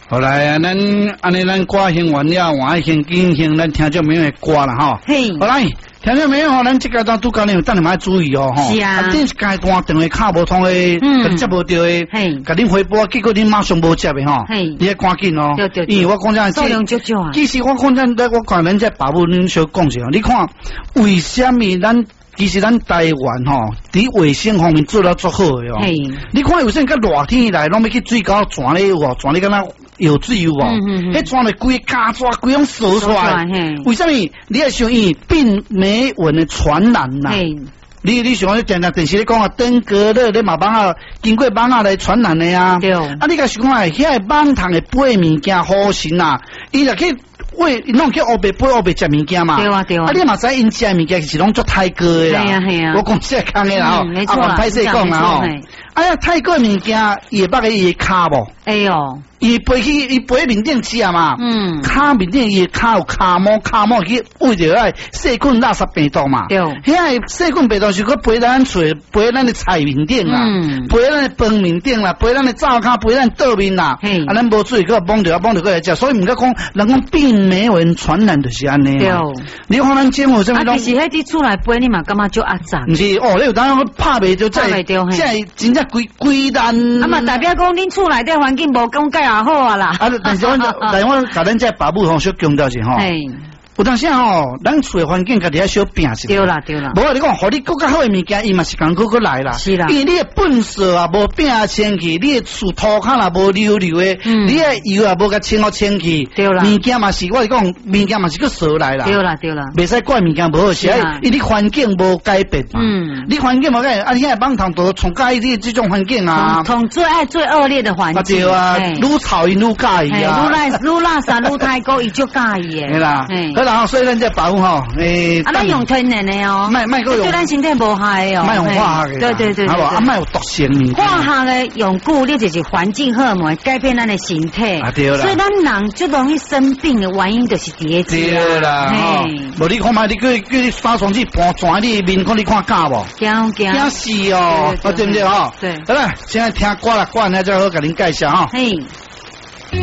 后来啊，咱安尼咱歌行完了，我爱先进行咱听众朋友的歌啦哈。 嘿， 好来，听众朋友吼，咱这阶段拄讲呢，等你们要注意哦吼。 是啊。 顶一阶段电话卡无通的，接无到的，甲恁回拨，结果恁马上无接的吼。嘿，你要赶紧哦。 对。 因为我讲这数量少少啊。 其实我讲我看咱这爸母恁小讲一下，你看为什么咱？其实咱台湾吼，伫卫生方面做了足好的哦。你看有阵甲热天来，拢要去水沟钻咧有无？钻咧敢若有水有无？迄钻咧规个胶抓规种扫出来。为什么？你要想伊病媒蚊的传染呐。你想讲电视咧讲啊，登革热咧嘛网啊，经过网啊来传染的啊。对。啊，你甲想看遐个网桶的背物件好神啊，伊就去。喂，弄去黑白背黑白食物件嘛？对啊。啊，你嘛知因食物件是拢做泰国的啦。系啊。我讲这空的啦吼，啊，歹势讲啦吼。哎呀，泰国物件伊会捌个伊卡无？哎哟，伊背面顶吃啊嘛。骹面顶伊骹有骹毛去为着迄细菌垃圾病毒嘛。对。遐个细菌病毒是佮背咱嘴，背咱的菜面顶啦，背咱的饭面顶啦，背咱的灶骹，背咱桌面啦。啊，咱无注意佮摸着过来食，所以毋该讲人讲病媒蚊传染就是安尼嘛。你看咱节目上面拢。啊，其实迄啲出来背你嘛，感觉就压杂。毋是哦，你有当拍袂着，即系真正规烂。啊嘛，代表讲恁厝内底环境无讲介也好啊啦。啊，但是我甲咱这爸母吼小强调是吼。有当时吼，咱厝的环境家己要小拼一下。对啦。无啊，你讲，互你更较好的物件，伊嘛是共过来啦。是啦。因为你的粪扫啊无拼清气，你的厝土骹啦无溜溜的，你的油啊无甲清气。对啦。物件嘛是，我是讲，物件嘛是去扫来啦。对啦。袂使怪物件无好，是因为你环境无改变嘛。你环境无改变，啊，你现在网桶都从介意这种环境啊。从最恶劣的环境。对啊，愈吵伊愈介意啊。愈垃圾愈太高，伊就介意的。对啦。然后所以咱这保护吼，啊，咱用天然的哦，卖个用，对咱身体无害哦，卖用化学的，对，好不？啊，卖有毒性物。化学的用久，你就是环境荷尔蒙改变咱的身体，啊对啦。所以咱人最容易生病的原因就是伫这。对啦，无你看嘛，你叫你刷床去搬转你面孔，你看假无？惊死哦，对不对吼？对。好了，现在听歌了，歌完了再好给您介绍哈。嘿。